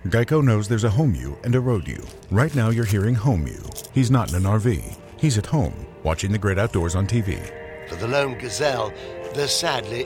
Geico knows there's a home you and a road you. Right now you're hearing home you. He's not in an RV. He's at home, watching the great outdoors on TV. For the lone gazelle, there sadly